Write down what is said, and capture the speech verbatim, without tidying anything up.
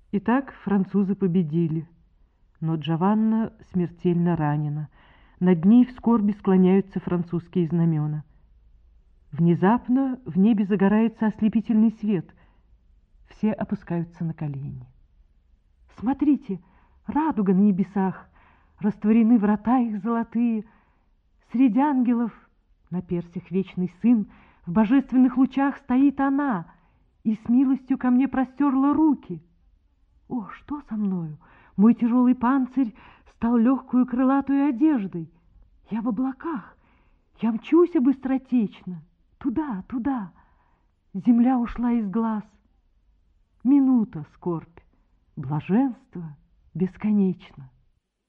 Итак, французы победили, но Джованна смертельно ранена. Над ней в скорби склоняются французские знамена. Внезапно в небе загорается ослепительный свет. Все опускаются на колени. Смотрите, радуга на небесах, растворены врата их золотые. Среди ангелов на персях вечный сын, в божественных лучах стоит она и с милостью ко мне простерла руки. О, что со мною? Мой тяжелый панцирь стал легкую крылатую одеждой. Я в облаках, я мчусь быстротечно. Туда, туда. Земля ушла из глаз. Минута, скорбь, блаженство бесконечно.